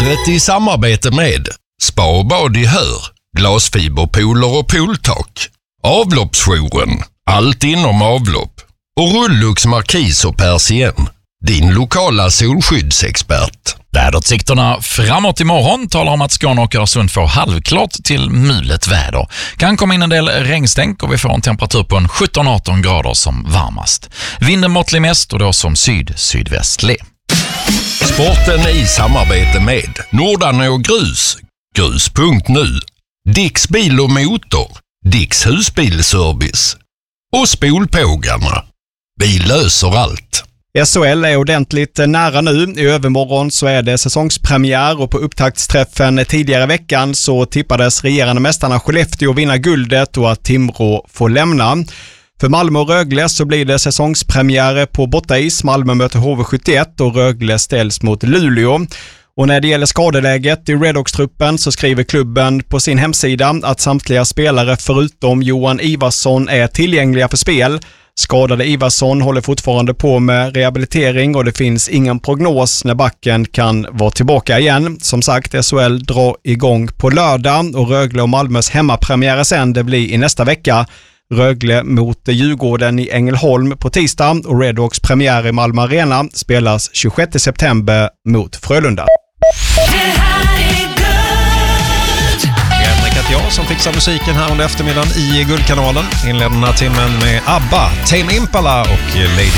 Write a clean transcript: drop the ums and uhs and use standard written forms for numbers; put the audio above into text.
Vädret i samarbete med Spa och bad i Hör, glasfiberpooler och pooltak, Avloppsjouren, allt inom avlopp och Rullux Markis och Persien, din lokala solskyddsexpert. Väderutsikterna framåt imorgon talar om att Skåne och Öresund får halvklart till mulet väder. Kan komma in en del regnstänk och vi får en temperatur på en 17-18 grader som varmast. Vinden måttlig mest och då som sydvästlig. Sporten i samarbete med Nordanå Grus, grus.nu, Dicks bil och motor, Dicks husbilservice och Spolpågarna. Vi löser allt. SHL är ordentligt nära nu. I övermorgon så är det säsongspremiär och på upptaktsträffen tidigare i veckan så tippades regerande mästarna Skellefteå vinna guldet och att Timrå får lämna. För Malmö och Rögle så blir det säsongspremiär på bortais. Malmö möter HV71 och Rögle ställs mot Luleå. Och när det gäller skadeläget i Redhawks-truppen så skriver klubben på sin hemsida att samtliga spelare förutom Johan Ivarsson är tillgängliga för spel. Skadade Ivarsson håller fortfarande på med rehabilitering och det finns ingen prognos när backen kan vara tillbaka igen. Som sagt, SHL drar igång på lördag och Rögle och Malmös hemmapremiär sen det blir i nästa vecka. Rögle mot Djurgården i Ängelholm på tisdag och Redhawks premiär i Malmö Arena spelas 26 september mot Frölunda. Jag som fixar musiken här under eftermiddagen i Guldkanalen. Inleder den här timmen med ABBA, Tame Impala och Lady